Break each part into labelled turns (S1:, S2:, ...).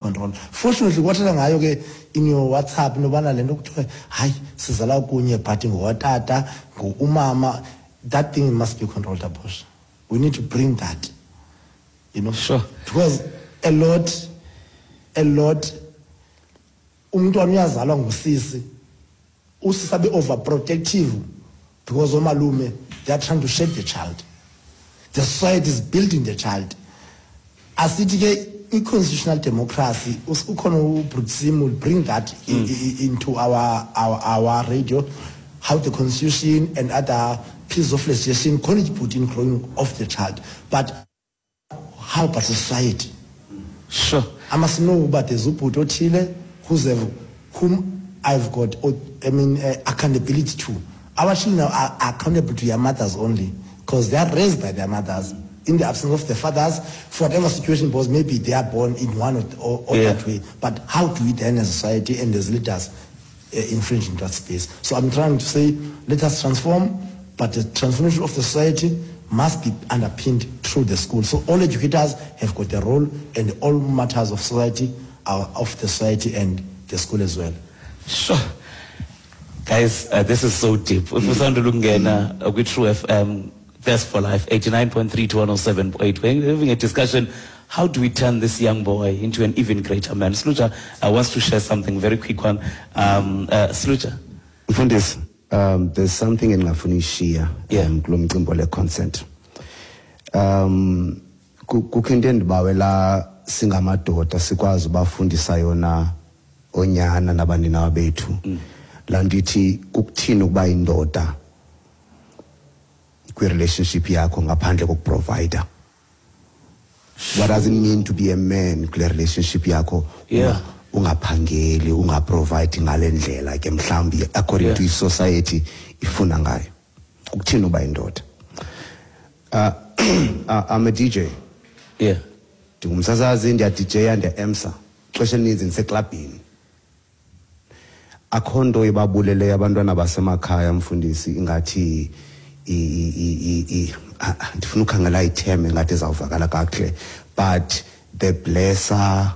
S1: control. Fortunately, what ngayo in your WhatsApp, nobana lento kuthiwa hayi sizala kunye but ngotata umama, that thing must be controlled, Apostle. We need to bring that,
S2: Sure.
S1: Because a lot umntwana uyazalwa ngusisi usisabe overprotective because omalume they are trying to shape the child. The society is building the child. Asithi ke constitutional democracy ukhona uBruxim will bring that into our radio, how the constitution and other pieces of legislation contribute in growing of the child, but how about society?
S2: Sure.
S1: I must know about the Zuputo Chile, whom I've got, accountability to. Our children are accountable to their mothers only, because they are raised by their mothers. In the absence of the fathers, for whatever situation was, maybe they are born in one or that way. But how do we then as a society and as leaders infringe in that space? So I'm trying to say, let us transform, but the transformation of the society must be underpinned through the school. So all educators have got a role, and all matters of society are of the society and the school as well.
S2: Sure. Guys, this is so deep. If we sound to look again, we True FM, Best for Life, 89.3 to 107.8. We're having a discussion. How do we turn this young boy into an even greater man? Sluja wants to share something, very quick one. Sluja.
S3: There's something in Lafunishia, Glumgumbole consent. Kukindend bawela singamadota sikwazi bafundisa yona onyana nabanina bethu. Landithi kukuthini ukuba indoda kwi relationship yakho ngaphandle kokuprovider. What does it mean to be a man kwi relationship yakho? Ungaphangeli, ungaprovide ngale ndlela ke mhlambi according to society ifuna ngayo. Ukuthini uba indoda? I'm a DJ.
S2: Yeah.
S3: Ndingumsasazi ndiya DJ and emsa. Xesha elininzi ndiseklabhini. Akho nto ibabulele abantwana basemakhaya mfundisi ingathi ndifuna ukhangela itheme ngathi ezawuvakala kakuhle, but the blesser,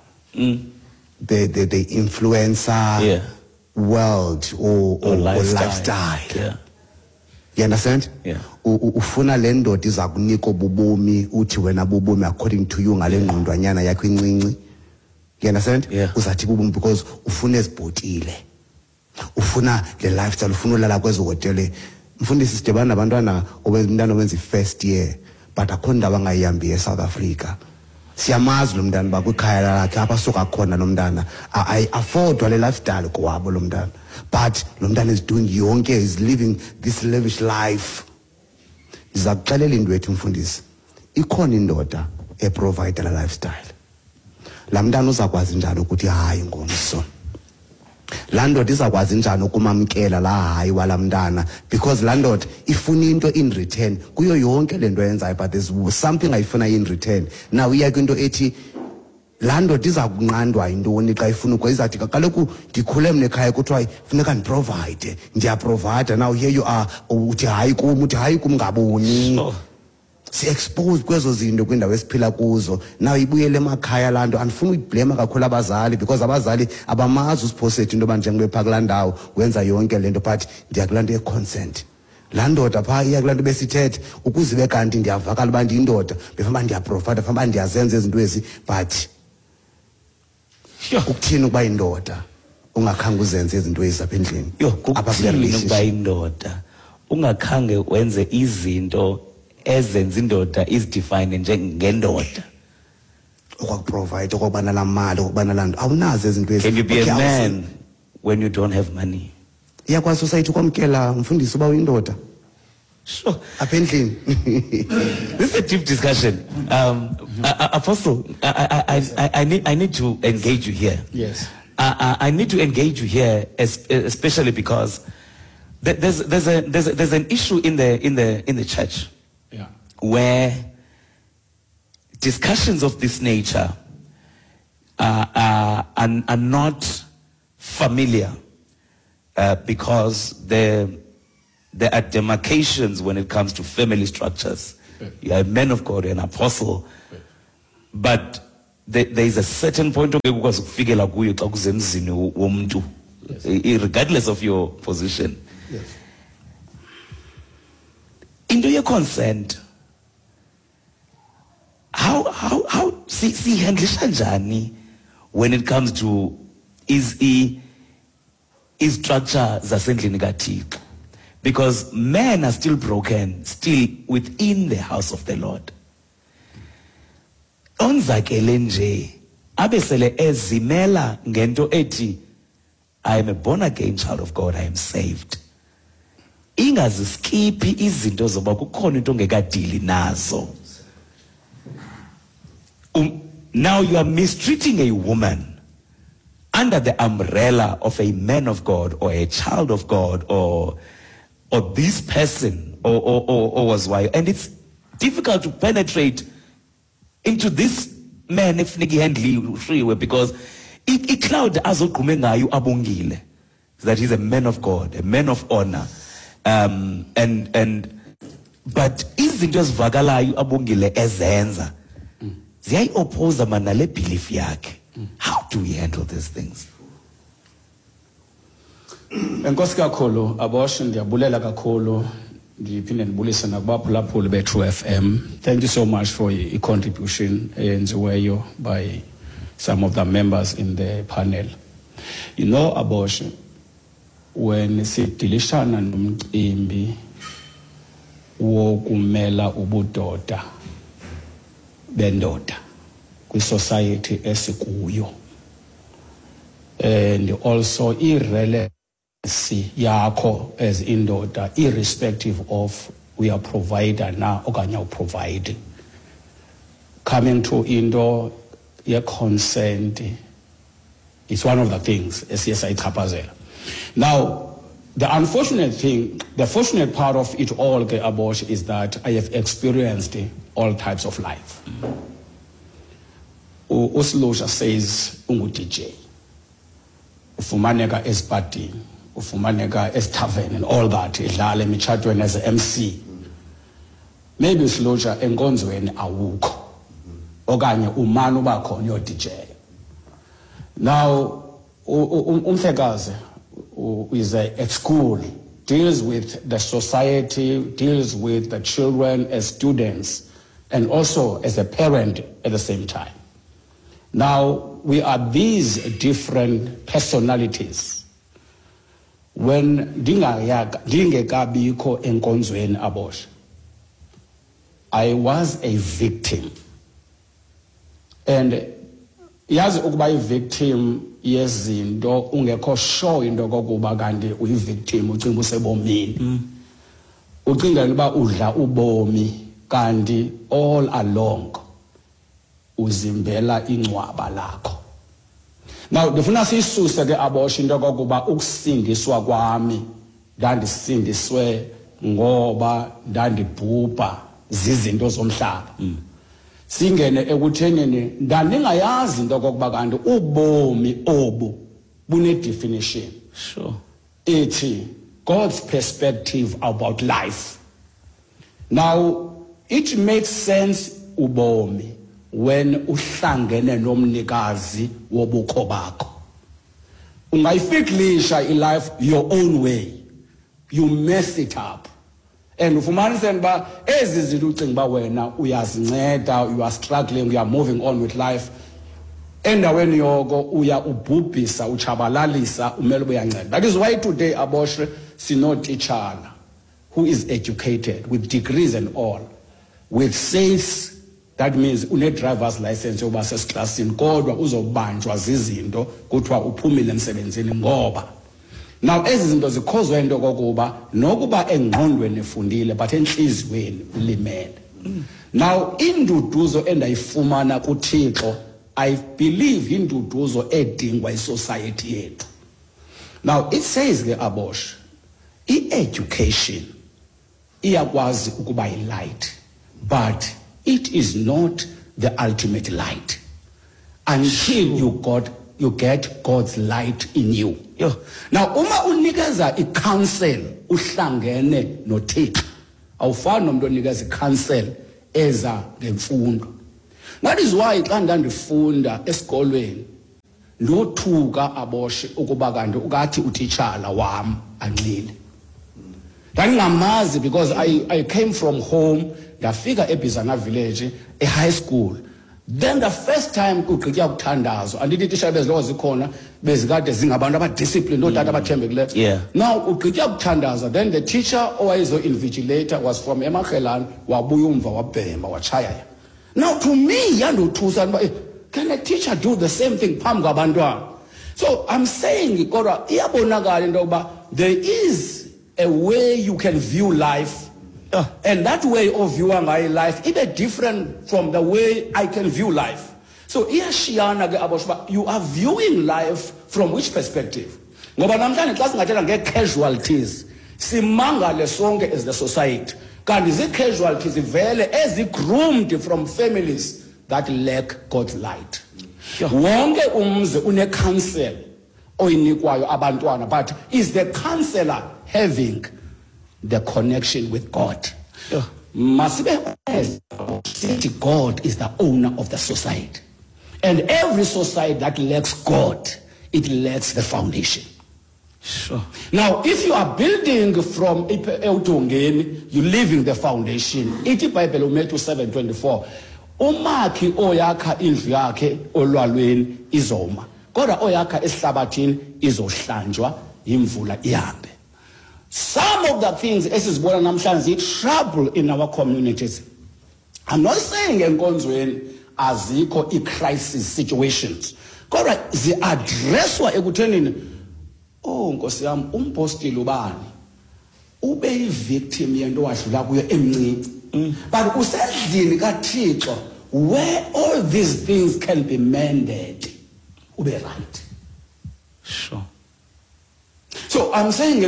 S3: the influencer world or lifestyle.
S2: Yeah.
S3: You understand?
S2: Yeah.
S3: Ufuna le ndoda iza kunika ububomi uthi wena bubomi according to you ngale ngqondwanyana yakho incinci. You understand?
S2: Yeah.
S3: Uzathi bubomi because ufuna ezibhotile. Ufuna le lifestyle, ufuna ulala kwezo hotele. Mfundisi sidibana nabantwana obezimntana obenza first year but akho ndaba ngayihambi eSouth Africa. Siyamazi lo mntana bakwikhaya lakhe apha soka khona lo mntana I afford wale lifestyle kwabo lo mntana, but lo mntana is doing yonke, is living this lavish life. Ndiza kuxelela into ethu mfundisi, ikhona indoda eprovide la lifestyle. La mntana uzakwazi njani ukuthi hayi ngomso? La ndoda izakwazi njani ukumamkela la hayi wala mntana, because la ndoda ifuna into in return kuyo yonke lento yenzayo, but there's something ayifuna in return. Now iya kwinto ethi la ndoda iza kunqandwa intoni xa ifuna ukwenzathi kaloku ndikhule mna ekhaya kuthiwa funeka ndiprovide, ndiyaprovide. Now here you are uthi hayi kum, uthi hayi kum ngaboni. Si-expose kwezo zinto kwindawo esiphila kuzo. Now ibuyele emakhaya laa nto. Andifuna uyiblema kakhulu abazali, because abazali abamazi usiphosetha into yoba njengoba ephaa kulaa ndawo wenza yonke le nto, but ndiya kulaa nto ye-consent. Laa ndoda phaa iya kulaa nto besithetha ukuze ibe kanti ndiyavakala uba ndiyindoda, befuna uba ndiyaprovide, befuna uba ndiyazenza ezinto ezi, but ukuthini ukuba yindoda ungakhange uzenze izinto ezi apha endlini?
S2: Kukuthini ukuba yindoda ungakhange wenze izinto ezenza indoda izidefine njengendoda?
S3: Ukuprovide, ukubana la mali, ukubana la nto awunazo ezinto ezi.
S2: Can you be a man when you don't have money?
S3: Iyakwazi society ukwamkela mfundisi uba uyindoda?
S2: Sure.
S3: Apha endlini.
S2: This is a deep discussion. Apostle, I need to engage you here.
S1: Yes.
S2: I need to engage you here, especially because there's an issue in the church.
S1: Yeah.
S2: Where discussions of this nature are not familiar because there are demarcations when it comes to family structures. You are a man of God, an apostle, but there's a certain point ukwazi ukufikela kuyo xa kuzemzini womuntu, regardless of your position.
S4: Yes.
S2: Into ye consent, how see handlisha njani when it comes to is structure zasendlini kaThixo, because men are still broken still within the house of the Lord. Onzakele nje abesele ezimela ngento ethi I am a born again child of God, I am saved. Ingaziskiphi izinto zoba kukhona into ongekadili nazo. Now you are mistreating a woman under the umbrella of a man of God or a child of God or this person or was why, and it's difficult to penetrate into this man if niki handle freeway, because it cloud azoqume ngayo abongile that he's a man of God, a man of honor, and but izinto ezivakalayo abongile ezenza ziyayi oppose mana le belief yakhe. How do we handle these things?
S4: Enkosi kakhulu abortion, ndiyabulela kakhulu, ndiphinde ndibulise nakubaphulaphuli be-True FM. Thank you so much for your contribution eyenziweyo by some of the members in the panel. You know, abortion, when sidilishana nomcimbi wokumela ubudoda bendoda kwi-society esikuyo, and also irrelevancy yakho as indoda, irrespective of we are provider na okanye awuprovide. Coming to into your consent, it's one of the things esiye sayichaphazela. Now, the unfortunate thing, the fortunate part of it all, the abortion, is that I have experienced all types of life. Usilosha says ungu DJ, ufumaneka esparty, ufumaneka tavern and all that, idlala emitshatweni as a MC. Maybe usilosha enkonzweni awukho okanye umani uba khona yo DJ. Now umhlekazi is at school, deals with the society, deals with the children as students, and also as a parent at the same time. Now, we are these different personalities. When dingekabikho enkonzweni abortion, I was a victim. And yazi ukuba i-victim yezinto ungekho sure into kokuba kanti uyi-victim ucinga usebomini. Ucinga uba udla ubomi kanti all along uzimbela ingcwaba lakho. Now ndifuna siyisuse ke abortion into kokuba ukusindiswa kwami ndandisindiswe ngoba ndandibhubha zizinto zomhlaba. Singene ekuthenini ndandingayazi into kokuba kanti ubomi obu bune definition.
S2: Sure.
S4: Ithi God's perspective about life. Now, it makes sense ubomi when uhlangene nomnikazi wobukho bakho. Ungayifiklisha life your own way. You mess it up. And ufumaniseni ba ezi zinto ucinga ba wena uyazinceda, you are struggling, you are moving on with life. Endaweni yoko uya ubhubhisa uchabalalisa umele uyanceda. That is why today abortion sino teacher who is educated with degrees and all, with says that means une driver's license yoba sesiclassini kodwa uzobanjwa zizinto kuthiwa uphumile emsebenzini ngoba. Now ezi zinto zikhozwe into kokuba nokuba engqondweni efundile but enhlizweni ulimele. Now induduzo endayifumana kuThixo, I believe induduzo edingwa isociety yethu. Now it says ke abortion, education iyakwazi ukuba light, but it is not the ultimate light until you get God's light in you. Now uma unikeza i-counsel uhlangene noThixo, awufani nomuntu onikeza i-counsel eza ngemfundo. That is why xa ndandifunda esikolweni ndothuka aboshe ukuba kanti ukathi utitshala wam anxile. Ndangamazi because I came from home, ndafika eBizana village, a high school. Then the first time kugqitya ukuthandazo, andithi ititshala beziloko zikhona bezikade zingabantu abadisciplined otata abathembekileyo.
S2: Yeah.
S4: Now ugqitya ukuthandaza, then the teacher owayezo-invigilator was from eMakhelane, wabuya umva wabhema wachaya. Now to me yandothusa can a teacher do the same thing phambi kwabantwana? So I'm saying kodwa iyabonakala into yokuba there is a way you can view life, and that way of viewing my life is different from the way I can view life. So iyashiyana ke abosha, you are viewing life from which perspective? Ngoba namhlanje xa singathetha nge-casualties simangale sonke as the society, kanti zi-casualties vele ezi-groomed from families that lack God's light. Wonke umzi une-counsel oyinikwayo abantwana, but is the counselor having the connection with God? Masibe God is the owner of the society, and every society that lacks God, it lacks the foundation.
S2: Sure.
S4: Now, if you are building from Eutongeni, you leaving the foundation. Iti Bible Matthew 7:24. Umaki oyakha indlu yakhe olwalweni izoma, kodwa oyakha esihlabathini izohlanjwa imvula ihambe. Some of the things esizibona namhlanje trouble in our communities. I'm not saying enkonzweni azikho i-crisis situations, kodwa zi-addresswa ekuthenini, oh Nkosi yami, umpostile ubani ube yi-victim yento wadlula kuyo emncinci, but usendlini kaThixo where all these things can be mended, ube right.
S2: Sure.
S4: So I'm saying,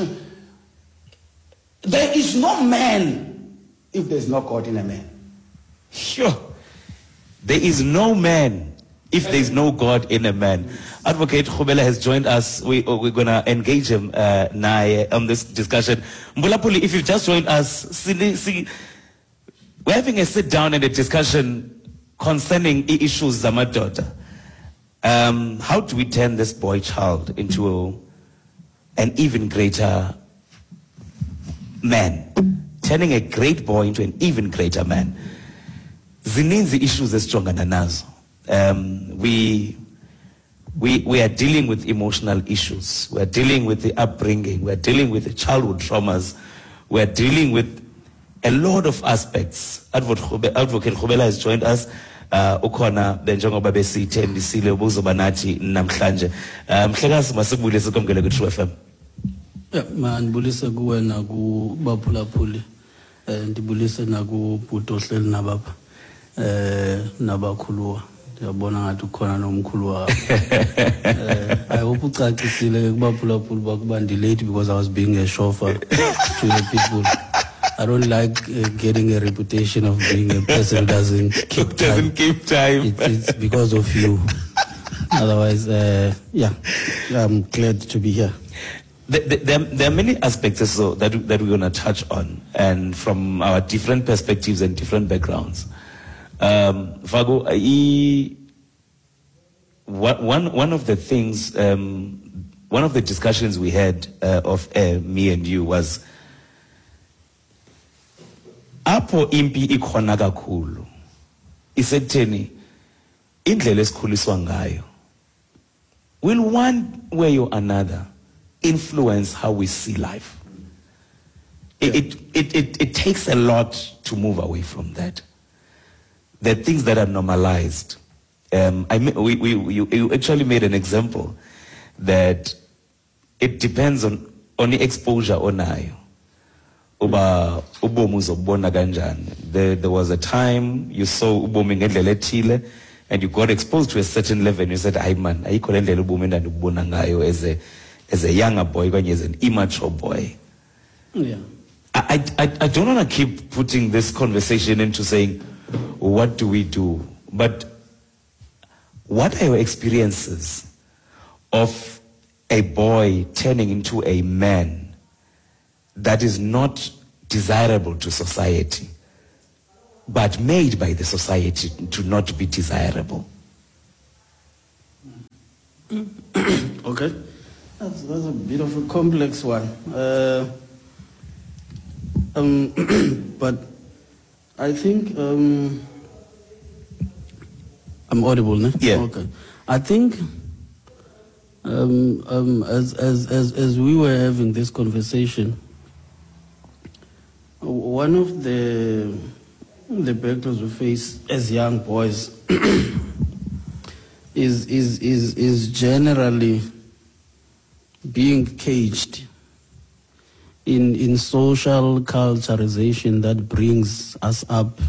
S4: there is no man if there's no God in a man.
S2: Sure. There is no man if there is no God in a man. Advocate Khobela has joined us. We're going to engage him now on this discussion. Mbulapuli, if you've just joined us, we're having a sit down and a discussion concerning issues Zamadoda. How do we turn this boy child into an even greater man? Turning a great boy into an even greater man. Zininzi issues estrongana nazo. We are dealing with emotional issues. We are dealing with the upbringing. We are dealing with the childhood traumas. We are dealing with a lot of aspects. Advocate Khobela has joined us. Ukhona benjengoba besithembisile ubuzoba nathi namhlanje. Mhlekazi masikubulise komgele ku True FM.
S5: Yeah, mandibulise kuwe na kubaphulaphuli. Ndibulise na kubhuti ohleli nabapha. Nabakhuluwa. Ndiyabona ngathi ukhona nomkhuluwa. I hope ucacisile kubaphulaphuli bakuba late because I was being a chauffeur to the people. I don't like getting a reputation of being a person who doesn't keep time. It's because of you. Otherwise, yeah, I'm glad to be here.
S2: There are many aspects so that we're going to touch on, and from our different perspectives and different backgrounds. Fago, one of the things, one of the discussions we had of me and you was Apo impi ikhona kakhulu isekutheni indlela esikhuliswa ngayo will one way or another influence how we see life. It takes a lot to move away from that. The things that are normalized. You actually made an example that it depends on the exposure onayo. There was a time you saw ubomi ngendlela ethile and you got exposed to a certain level and you said, "Ay man, ayikho le ndlela ubomi endandibona ngayo as a younger boy, as an immature boy."
S5: Yeah.
S2: I don't want to keep putting this conversation into saying, what do we do? But what are your experiences of a boy turning into a man that is not desirable to society? but made by the society to not be desirable?
S5: Okay, that's a bit of a complex one. But I think I'm audible, no?
S2: Yeah.
S5: Okay. I think as we were having this conversation, one of the battles we face as young boys is generally being caged in social culturalization that brings us up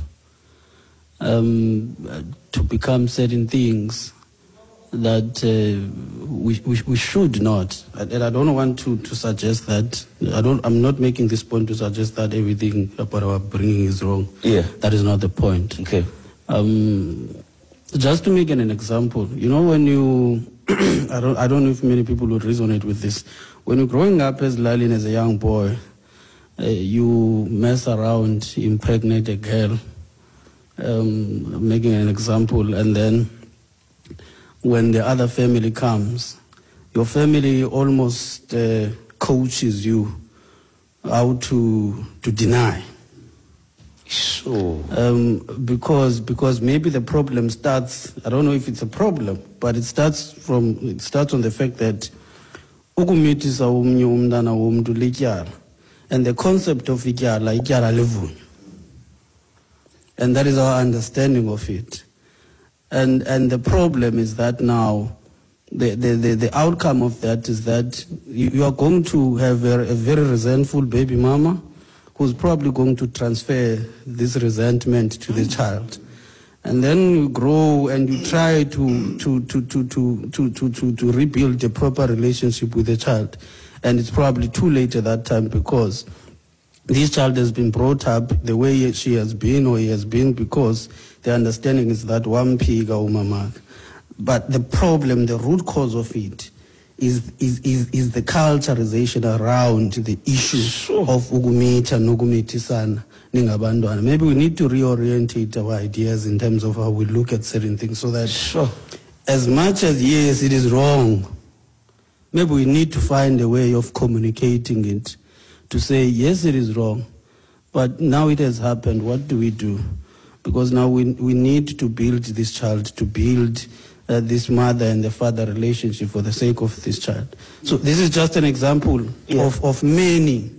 S5: to become certain things that we should not. And I don't want to suggest that. I'm not making this point to suggest that everything about our upbringing is wrong.
S2: Yeah.
S5: That is not the point.
S2: Okay.
S5: Just to make an example, when you, I don't know if many people would resonate with this. When you're growing up as Lalin, as a young boy, you mess around, impregnate a girl, making an example, and then when the other family comes, your family almost coaches you how to deny.
S2: Sure.
S5: Because maybe the problem starts, I don't know if it's a problem, but it starts on the fact that ukumitisa omnye umntana womntu lityala, and the concept of ityala livunywa, and that is our understanding of it, and the problem is that now the outcome of that is that you are going to have a very resentful baby mama who's probably going to transfer this resentment to the child. And then you grow and you try to rebuild a proper relationship with the child. And it's probably too late at that time, because this child has been brought up the way she has been or he has been, because the understanding is that wampiga umamak. But the problem, the root cause of it, is the culturalization around the issue of ugumita nogumitisana ningabandwana. Maybe we need to reorientate our ideas in terms of how we look at certain things, so that as much as yes, it is wrong, maybe we need to find a way of communicating it to say yes, it is wrong, but now it has happened. What do we do? Because now we need to build this child, to build this mother and the father relationship for the sake of this child. So this is just an example of many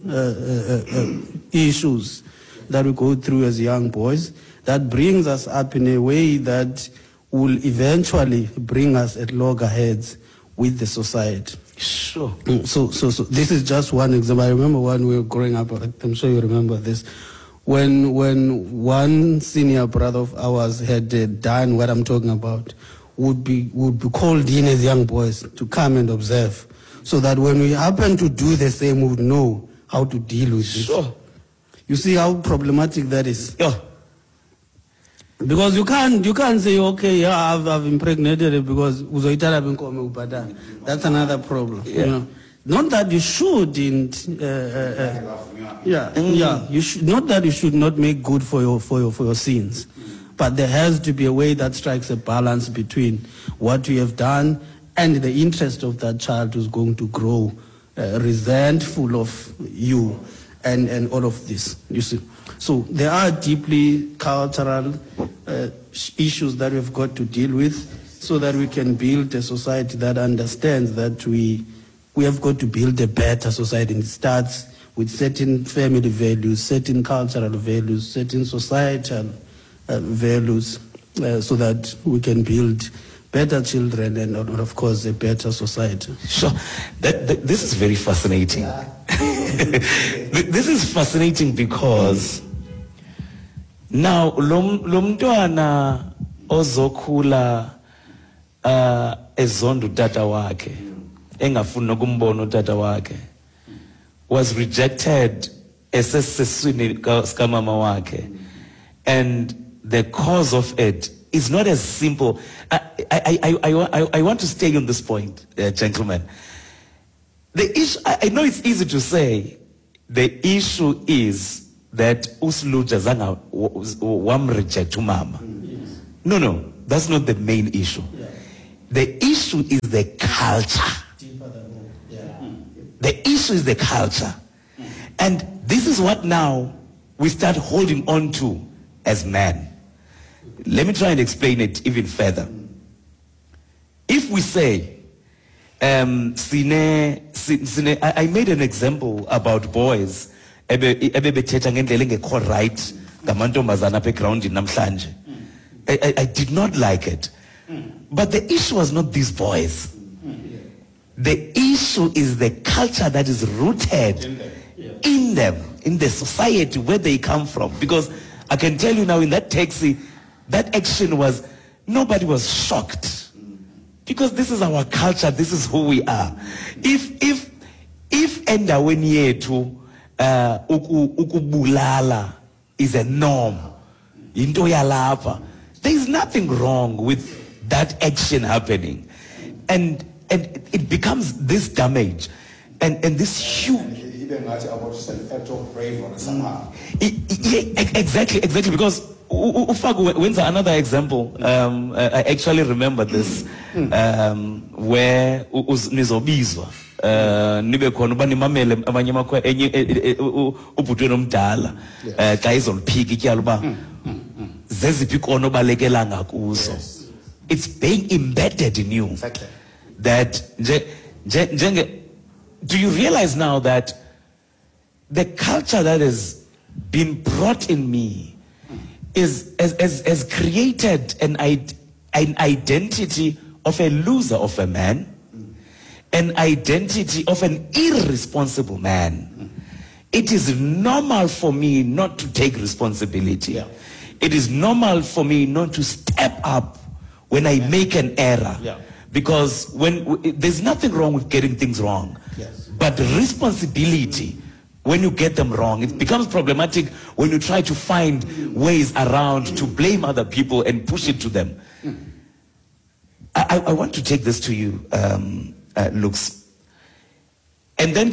S5: issues that we go through as young boys that brings us up in a way that will eventually bring us at loggerheads with the society.
S2: Sure.
S5: So this is just one example. I remember when we were growing up, I'm sure you remember this, when one senior brother of ours had done what I'm talking about, would be called in as young boys to come and observe, so that when we happen to do the same, we would know how to deal with it.
S2: Sure.
S5: You see how problematic that is? Yeah. Because you can't say, okay, yeah, I've impregnated it because that's another problem.
S2: Yeah.
S5: You know? Not that you shouldn't. You should not that you should not make good for your sins, but there has to be a way that strikes a balance between what you have done and the interest of that child who's going to grow resentful of you and all of this. You see, so there are deeply cultural issues that we've got to deal with, so that we can build a society that understands that we have got to build a better society. And it starts with certain family values, certain cultural values, certain societal values, so that we can build better children and, of course, a better society.
S2: Sure. This is very fascinating. This is fascinating because now lo mntwana ozokhula ezonda utata wakhe engafuni nokumbona utata wakhe was rejected eseseswini sikamama wakhe, and the cause of it is not as simple. I want to stay on this point, gentlemen. The issue, I know it's easy to say, the issue is that uSluja zanga wam reject umama. No, that's not the main issue. The issue is the culture. The issue is the culture. And this is what now we start holding on to as men. Let me try and explain it even further. If we say, I made an example about boys, I did not like it. But the issue was not these boys. The issue is the culture that is rooted in them, in the society where they come from. Because I can tell you now, in that taxi, that action was, nobody was shocked. Because this is our culture, this is who we are. If endaweni yethu ukubulala is a norm, into yalapha, there is nothing wrong with that action happening. And it becomes this damage and this huge. Exactly, because when's another example? I actually remember this, where nizobizwa nibe khona uba nimamele abanye amakwe enye ubhuti nomdala xa izoliphika ityala uba zeziphi ikona obalekela ngakuzo. It's being embedded in you.
S1: Exactly.
S2: That do you realize now that the culture that has been brought in me has created an identity of a loser of a man, an identity of an irresponsible man. It is normal for me not to take responsibility.
S4: Yeah.
S2: It is normal for me not to step up when I make an error.
S4: Yeah.
S2: Because there's nothing wrong with getting things wrong.
S4: Yes.
S2: But responsibility, when you get them wrong, it becomes problematic when you try to find ways around to blame other people and push it to them. I want to take this to you, Lux. And then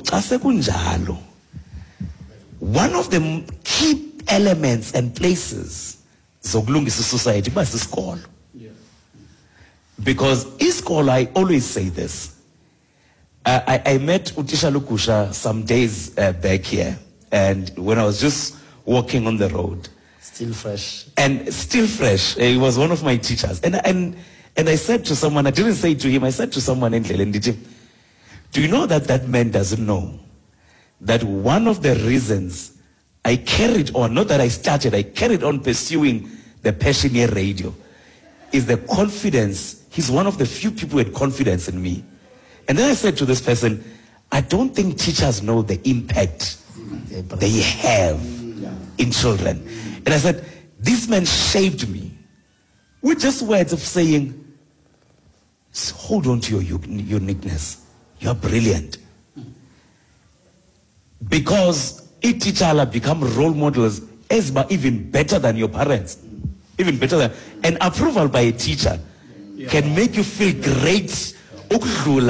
S2: one of the key elements and places zokulungisa society is isikolo. Because isikolo, I always say this. I met Utisha Lukusha some days back here, and when I was just walking on the road.
S1: Still fresh.
S2: And still fresh. He was one of my teachers. And I said to someone, I didn't say it to him, I said to someone in Lelendiji, do you know that that man doesn't know that one of the reasons I carried on, not that I started, I carried on pursuing the Passioneer radio, is the confidence. He's one of the few people who had confidence in me. And then I said to this person, I don't think teachers know the impact they have in children. And I said, this man shaped me with just words of saying, hold on to your uniqueness. You're brilliant. Because each teacher become role models as even better than your parents. Even better than, and approval by a teacher can make you feel great. Then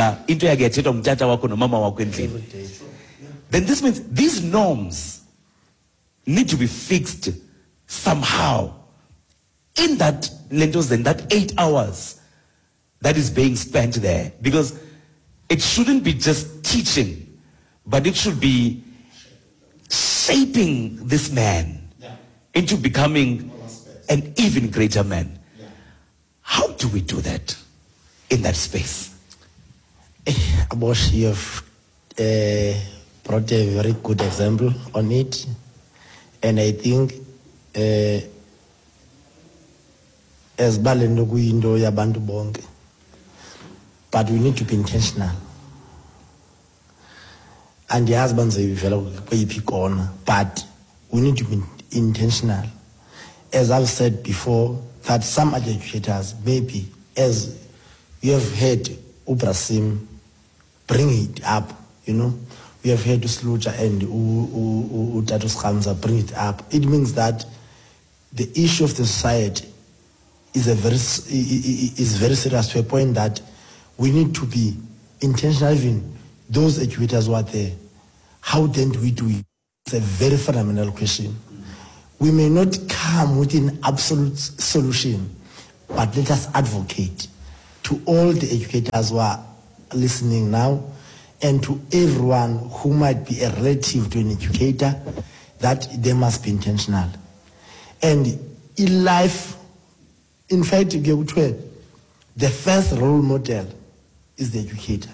S2: this means these norms need to be fixed somehow in that lentos, in that 8 hours that is being spent there. Because it shouldn't be just teaching, but it should be shaping this man into becoming an even greater man. How do we do that in that space?
S1: Abosh, you have brought a very good example on it. And I think as balendo kuyindo yabantu bonke, but we need to be intentional. And the husbands but we need to be intentional. As I've said before, that some educators, maybe, as you have heard Ubrasim bring it up, you know, we have heard Usluja and Utatus Khamza bring it up. It means that the issue of the society is very serious, to a point that we need to be intentional. Even those educators who are there, how then do we do it? It's a very fundamental question. We may not come with an absolute solution, but let us advocate to all the educators who are listening now and to everyone who might be a relative to an educator that they must be intentional. And in life, in fact, the first role model is the educator.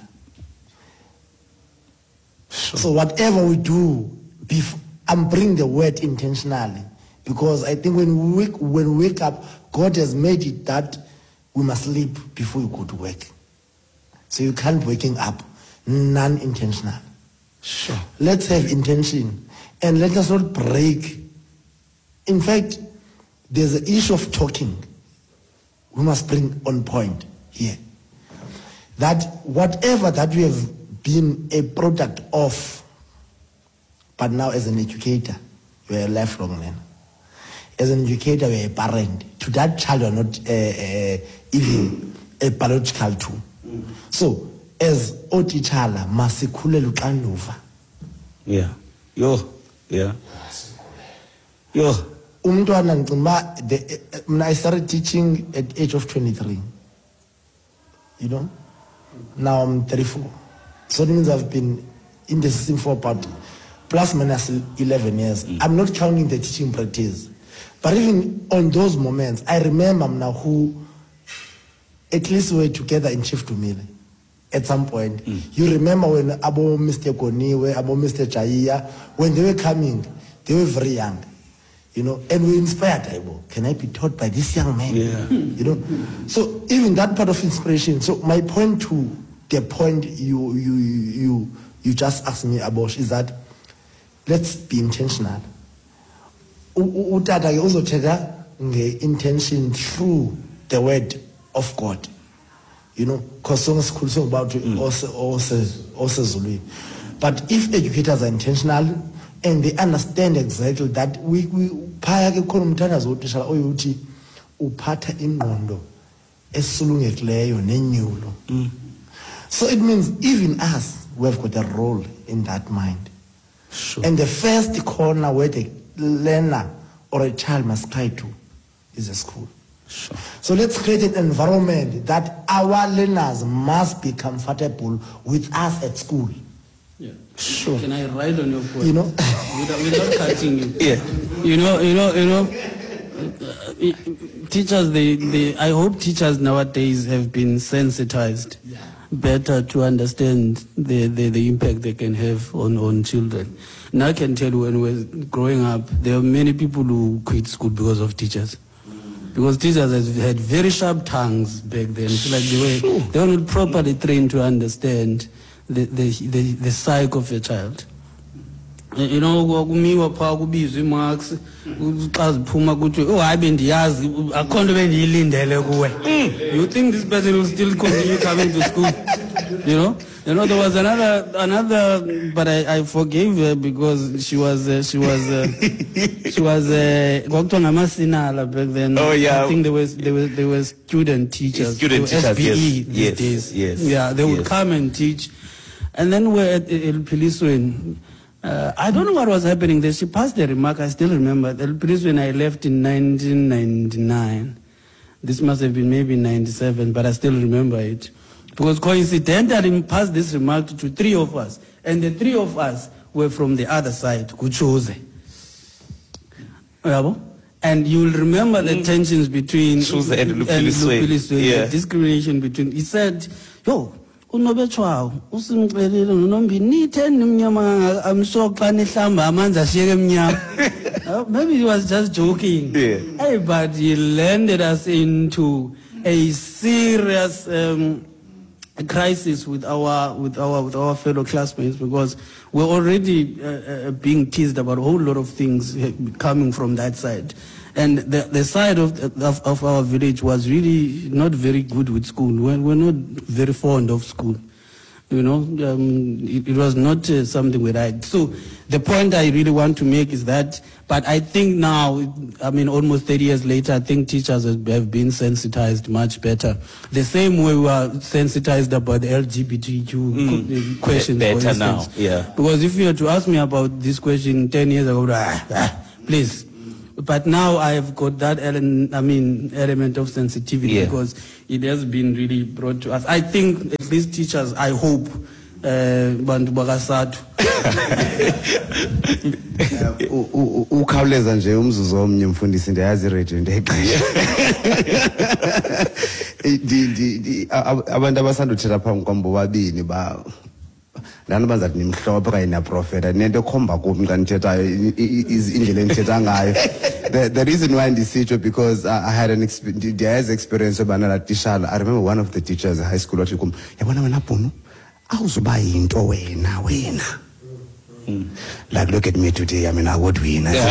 S1: Sure. So whatever we do, I'm bringing the word intentionally, because I think when we wake up, God has made it that we must sleep before you go to work. So you can't be waking up non-intentional.
S2: Sure.
S1: Let's have intention and let us not break. In fact, there's an issue of talking. We must bring on point here. That whatever that we have been a product of, but now as an educator, you're a lifelong learner. As an educator, you're a parent. To that child, you're not even a biological tool. So, as otichala, masikhule luxanduva.
S2: Yeah. Yeah.
S1: I started teaching at the age of 23. You know? Now I'm 34. So that means I've been in the system for about plus minus 11 years. I'm not counting the teaching practice. But even on those moments, I remember now who at least we were together in Chief Tumile at some point. You remember when Abo Mr. Koniwe, Abo Mr. Chaiya, when they were coming, they were very young. You know, and we inspired Aibo. Can I be taught by this young man?
S2: Yeah.
S1: You know, so even that part of inspiration. So my point to the point you just asked me about is that let's be intentional. Utata also the intention through the word of God. You know, because songs could song about also Zulu. But if educators are intentional and they understand exactly that we phaya ke khona umthandazo wotishala oyuthi uphatha ingqondo esulungekileyo nenyulo. So it means even us, we have got a role in that mind.
S2: Sure.
S1: And the first corner where the learner or a child must try to is a school.
S2: Sure.
S1: So let's create an environment that our learners must be comfortable with us at school.
S5: Yeah.
S1: Sure.
S5: Can I ride on your point?
S1: You know?
S5: without cutting you.
S2: Yeah.
S5: You know, teachers, I hope teachers nowadays have been sensitized better to understand the impact they can have on children. And I can tell you, when we were growing up, there were many people who quit school because of teachers. Because teachers had very sharp tongues back then. So like they were not properly trained to understand the psyche of a child. You know, kumiwa pha kubizwa imarks xa ziphuma kuthi hayi bendiyazi akho nto bendiyilindele kuwe. You think this person will still continue coming to school? You know there was another but I forgave her because she was kwakuthiwa ngamasinala back then.
S2: Oh yeah.
S5: I think there were student teachers.
S2: Student teachers,
S5: SBE
S2: yes.
S5: these days.
S2: Yes.
S5: Yeah, they would come and teach. And then we're at El Piliswen. I don't know what was happening there. She passed the remark, I still remember. El Piliswen, I left in 1999. This must have been maybe 97, but I still remember it. Because coincidentally, passed this remark to three of us. And the three of us were from the other side, Kuchoze. And you'll remember the tensions between
S2: Choose and Lupiliswe. Yeah.
S5: The discrimination between. He said, yo, unobetshwayo usimxelile nonombini nitheni nimnyama amsoxa nihlamba amanzi ashiyeke emnyama. Maybe he was just joking.
S2: Yeah.
S5: Hey, but he landed us into a serious crisis with our fellow classmates, because we're already being teased about a whole lot of things coming from that side. And the side of our village was really not very good with school. We're not very fond of school. You know, it was not something we liked. So the point I really want to make is that, but I think now, I mean, almost 30 years later, I think teachers have been sensitized much better. The same way we were sensitized about the LGBTQ questions,
S2: better
S5: for instance.
S2: now, yeah.
S5: Because if you were to ask me about this question 10 years ago, please. But now I've got that element of sensitivity because it has been really brought to us. I think at least teachers, I hope, bantu bakasathu.
S3: Ukhawuleza nje umzuzu omnye mfundisi ndiyazi radio ndiyaqesha. Abantu abasanduthetha phambi kwam bobabini ba lana bazathi nimhlophe kanye naprofeta nento ekhomba kum xa ndithethayo indlela endithetha ngayo. The reason why ndisitsho because I had an experience yobana laa tishala. I remember one of the teachers at high school wathi kum, yabona wena Bhunu awuzuba yinto wena. Like, look at me today, I mean, I would win. You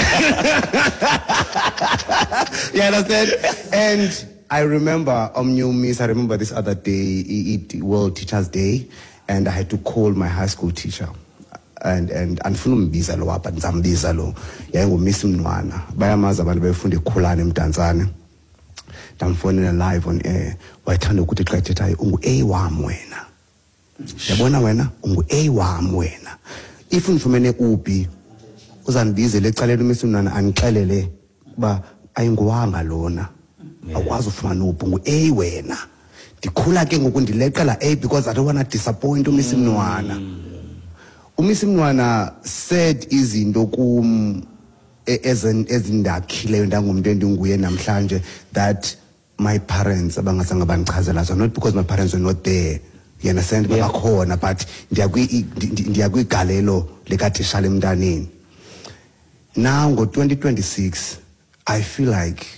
S3: understand? And I remember New Miss, I remember this other day, World Teachers Day, and I had to call my high school teacher. And andifuna umbiza lo apha ndizambiza lo yayingumiss Mnwana bayamazi abantu befunda ikhulane emdantsane ndamfonela live on air wayethanda ukuthi xa ethethayo ungu-A wam wena yabona wena ungu-A wam wena if ndifumene uphi uzandibizela ecaleni umiss Mnwana andixelele uba ayinguwanga lona awukwazi ufumana uphi ungu-A wena ndikhula ke ngoku ndileqela A because I don't want to disappoint umiss Mnwana. Umiss Mnwana said izinto kum ezindakhileyo ndangumuntu endinguye namhlanje that my parents abangazange bandichazela zona, not because my parents were not there, you understand, bakhona, but ndiyakwigalelo likatishala emntaneni. Now ngo-2026 I feel like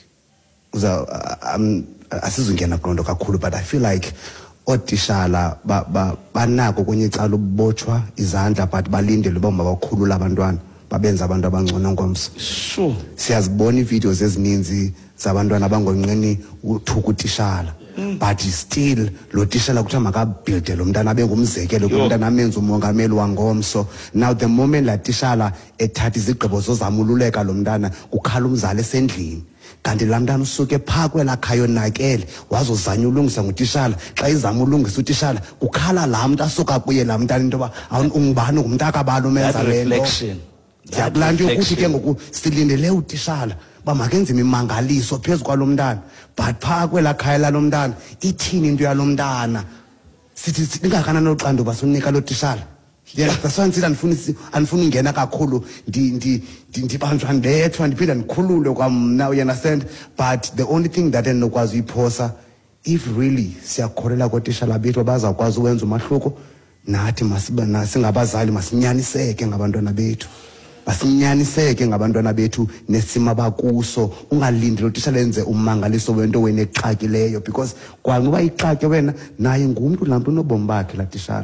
S3: asizungena kulo nto kakhulu, but I feel like otishala banako kwenye icala ubotshwa izandla but balindele uba mabakhulula abantwana babenza abantu abangcono ngomso.
S2: Sure.
S3: Siyazibona iivideos ezininzi zabantwana abangonqeni uthuka utishala. But still lo tishala kuthiwa makabhilde lo mntana abe ngumzekelo kumntana amenza umongameli wangomso. Now the moment la tishala ethatha izigqibo zozamululeka lo mntana kukhala umzali esendlini. Kanti laa mntana usuke phaa kwelaa khaya yonakele wazozanya ulungisa ngutishala. Xa izama ulungisa utishala kukhala laa mntu asuka kuye laa mntana into yoba ungubani ngumntakabani umenza le nto. Ndiyakulaa nto yokuthi ke ngoku silindele utishala uba makenze imimangaliso phezu kwalo mntana, but phaa kwelaa khaya lalo mntana ithini into yalo mntana. Sithi ingakanani oxanduva sinika lo tishala. That's why andifuna ungena kakhulu ndibanjwa ndethwa ndiphinda ndikhulule kwamna, you understand. But the only thing that endinokwazi uyiphosa, if really siyakholelwa kootishala bethu bazawukwazi uwenza umahluko, nathi singabazali masinyaniseke ngabantwana bethu. Masinyaniseke ngabantwana bethu nesimo abakuso. Ungalindi lo tishala enze ummangaliso wento wena exakileyo, because kwangoba ixake wena naye ngumntu laa mntu unobomi bakhe laa tishala.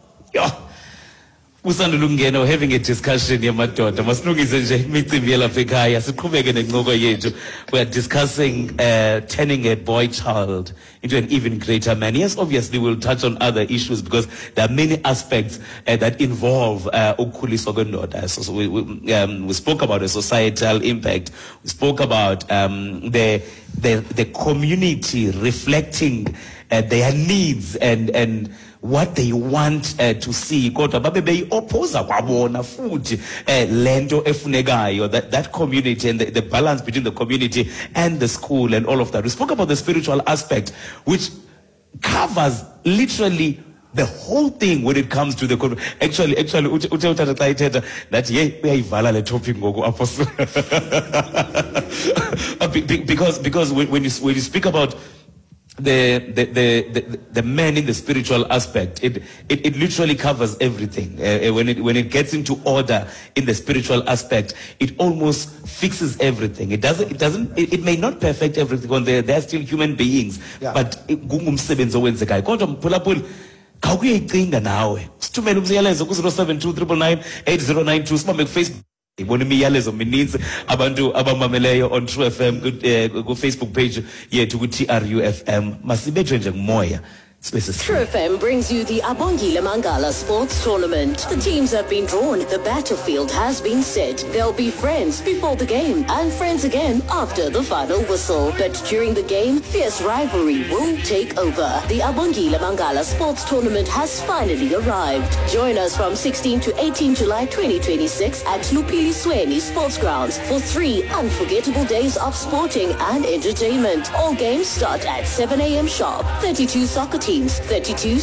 S2: Usandula ukungena, we're having a discussion yamadoda. Masilungise nje imicimbi yalapha ekhaya siqhubeke nencoko yethu. We are discussing turning a boy child into an even greater man. Yes, obviously we'll touch on other issues because there are many aspects that involve ukukhuliswa kwendoda. So we spoke about the societal impact. We spoke about the community reflecting their needs and what they want to see. Kodwa babe beyi-opposa kwabona futhi lento efunekayo, that community and the balance between the community and the school and all of that. We spoke about the spiritual aspect, which covers literally the whole thing when it comes to the actually uthatha xa ithetha that uyayivala le topic ngoku apostle. because when you speak about the man in the spiritual aspect, it literally covers everything. When it gets into order in the spiritual aspect, it almost fixes everything. It may not perfect everything. They're still human beings, but kungumsebenzi owenzekayo. Kodwa mphulaphula khawukuyicinga nawe sithumele umyalezo ku-072 sibambe kufacebook. Ibona imiyalezo mininzi abantu abamameleyo on True FM ku Facebook page yethu ku TRU FM. Masibethwe nje ngumoya
S6: True FM brings you the Abongile Mangala Sports Tournament. The teams have been drawn, the battlefield has been set. There'll be friends before the game and friends again after the final whistle. But during the game, fierce rivalry will take over. The Abongile Mangala Sports Tournament has finally arrived. Join us from 16 to 18 July 2026 at Lupili Sweni Sports Grounds for 3 unforgettable days of sporting and entertainment. All games start at 7 a.m. sharp. 32 soccer teams, 32